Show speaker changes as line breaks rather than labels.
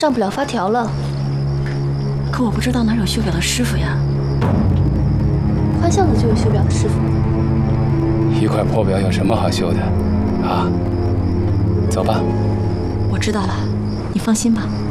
上不了发条了。
可我不知道哪有修表的师傅呀。
花巷子就有修表的师傅。
一块破表有什么好修的？啊，走吧。
我知道了，你放心吧。